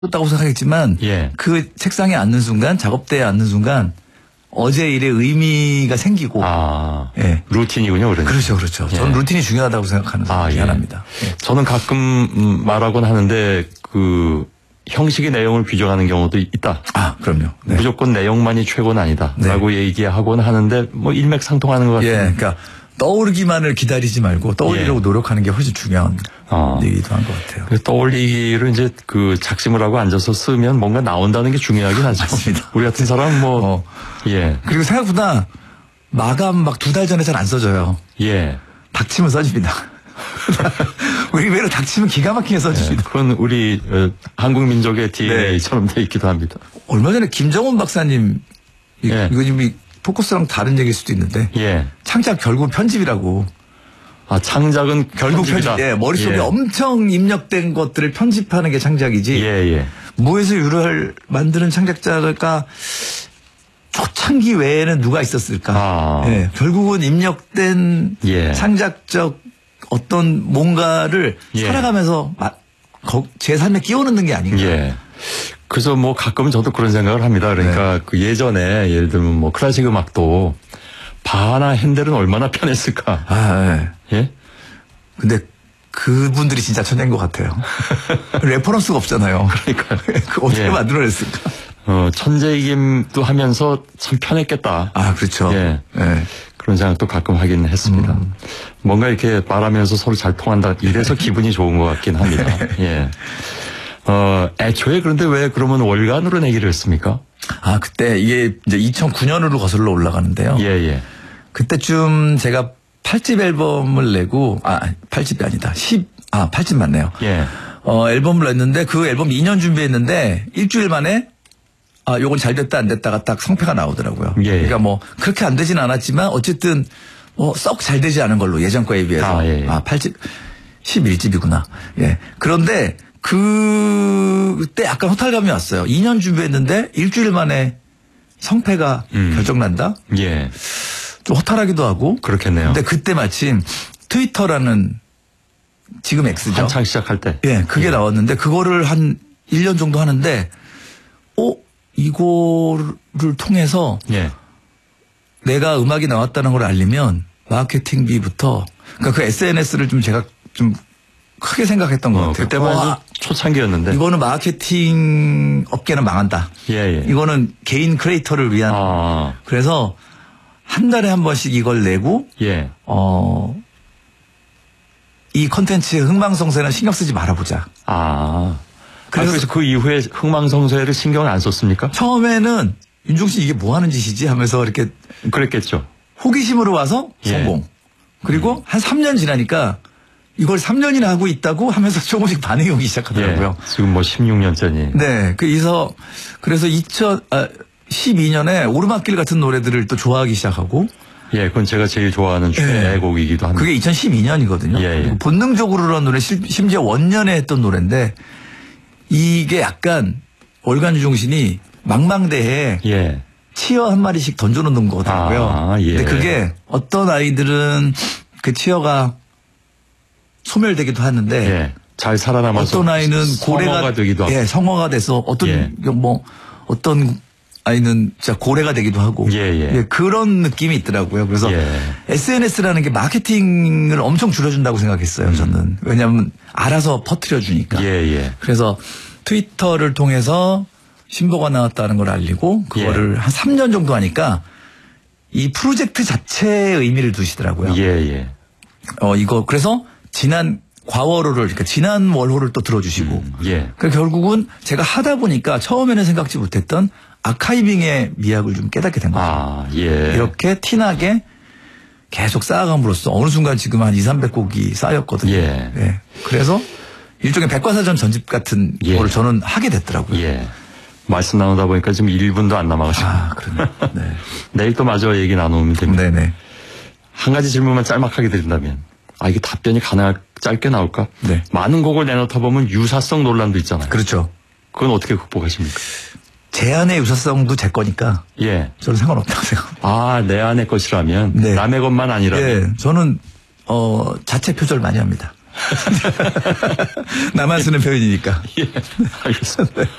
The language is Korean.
다고 생각했지만 예. 그 책상에 앉는 순간, 작업대에 앉는 순간 어제 일의 의미가 생기고. 예. 루틴이군요, 그러니까. 그렇죠, 그렇죠. 예. 저는 루틴이 중요하다고 생각하는 사람이 미안합니다. 예. 저는 가끔 말하곤 하는데 그 형식의 내용을 규정하는 경우도 있다. 그럼요. 네. 무조건 내용만이 최고는 아니다. 네. 라고 얘기하곤 하는데 뭐 일맥상통하는 것 같아요. 예, 그러니까 떠오르기만을 기다리지 말고 떠올리려고 노력하는 게 훨씬 중요한 얘기도 한 것 같아요. 떠올리기를 이제 그 작심을 하고 앉아서 쓰면 뭔가 나온다는 게 중요하긴 하죠. 맞습니다. 우리 같은 사람은 예. 그리고 생각보다 마감 막 2달 전에 잘 안 써져요. 예. 닥치면 써집니다. 우리 외로 닥치면 기가 막히게 써집니다. 그건 우리 한국 민족의 DNA처럼 돼 있기도 합니다. 얼마 전에 김정은 박사님 이거 좀 포커스랑 다른 얘기일 수도 있는데 창작 결국 편집이라고. 창작은 결국 편집이다. 편집. 머릿속에 엄청 입력된 것들을 편집하는 게 창작이지. 무에서 유를 만드는 창작자가 초창기 외에는 누가 있었을까. 결국은 입력된 창작적 어떤 뭔가를 살아가면서 제 삶에 끼워 넣는 게 아닌가. 그래서 뭐 가끔은 저도 그런 생각을 합니다. 그러니까 그 예전에 예를 들면 뭐 클래식 음악도 바하나 핸델은 얼마나 편했을까. 예? 근데 그분들이 진짜 천재인 것 같아요. 레퍼런스가 없잖아요. 그러니까 그 어떻게 만들어냈을까. 천재이기도 하면서 참 편했겠다. 그렇죠. 그런 생각도 가끔 하긴 했습니다. 뭔가 이렇게 말하면서 서로 잘 통한다. 이래서 기분이 좋은 것 같긴 합니다. 애초에 그런데 왜 그러면 월간으로 내기를 했습니까? 그때 이게 이제 2009년으로 거슬러 올라가는데요. 그때쯤 제가 8집 앨범을 내고, 8집이 아니다. 8집 맞네요. 앨범을 냈는데 그 앨범 2년 준비했는데 일주일 만에 요건 잘 됐다 안 됐다가 딱 성패가 나오더라고요. 그러니까 뭐 그렇게 안 되진 않았지만 어쨌든 뭐 썩 잘 되지 않은 걸로 예전 거에 비해서. 8집, 11집이구나. 그런데 그때 약간 허탈감이 왔어요. 2년 준비했는데 일주일 만에 성패가 결정난다? 좀 허탈하기도 하고. 그렇겠네요. 근데 그때 마침 트위터라는 지금 X죠. 한창 시작할 때. 그게 나왔는데 그거를 한 1년 정도 하는데 이거를 통해서 내가 음악이 나왔다는 걸 알리면 마케팅비부터 그러니까 그 SNS를 좀 제가 좀 크게 생각했던 것 같아요. 그때만 해도 초창기였는데. 이거는 마케팅 업계는 망한다. 이거는 개인 크리에이터를 위한. 그래서 한 달에 한 번씩 이걸 내고 이 컨텐츠의 흥망성쇠는 신경 쓰지 말아보자. 그래서 그 이후에 흥망성쇠를 신경을 안 썼습니까? 처음에는 윤종 씨 이게 뭐 하는 짓이지 하면서 이렇게 그랬겠죠. 호기심으로 와서 성공. 그리고 한 3년 지나니까 이걸 3년이나 하고 있다고 하면서 조금씩 반응이 오기 시작하더라고요. 지금 뭐 16년째니. 그래서 2012년에 오르막길 같은 노래들을 또 좋아하기 시작하고. 그건 제가 제일 좋아하는 최애곡이기도 합니다. 그게 2012년이거든요. 본능적으로라는 노래 심지어 원년에 했던 노래인데 이게 약간 월간 유종신이 망망대해에 치어 한 마리씩 던져놓는 거더라고요. 근데 그게 어떤 아이들은 그 치어가 소멸되기도 하는데 잘 살아남아서 어떤 아이는 성어가 되기도 하고 성어가 돼서 어떤 아이는 진짜 고래가 되기도 하고 그런 느낌이 있더라고요. 그래서 SNS라는 게 마케팅을 엄청 줄여준다고 생각했어요. 저는. 왜냐하면 알아서 퍼뜨려주니까. 그래서 트위터를 통해서 신보가 나왔다는 걸 알리고 그거를 한 3년 정도 하니까 이 프로젝트 자체에 의미를 두시더라고요. 이거 그래서 지난 과월호를 그러니까 지난 월호를 또 들어주시고 그래서 결국은 제가 하다 보니까 처음에는 생각지 못했던 아카이빙의 미학을 좀 깨닫게 된 거죠. 이렇게 티나게 계속 쌓아감으로써 어느 순간 지금 한 200~300곡이 쌓였거든요. 그래서 일종의 백과사전 전집 같은 거를 저는 하게 됐더라고요. 말씀 나누다 보니까 지금 1분도 안 남아가지고. 그러네. 내일 또 마저 얘기 나누면 됩니다. 한 가지 질문만 짤막하게 드린다면 이게 답변이 짧게 나올까? 많은 곡을 내놓다 보면 유사성 논란도 있잖아요. 그렇죠. 그건 어떻게 극복하십니까? 제 안의 유사성도 제 거니까. 저는 상관없다고 생각합니다. 내 안의 것이라면 남의 것만 아니라면. 저는 자체 표절 많이 합니다. 나만 쓰는 표현이니까. 예, 알겠습니다.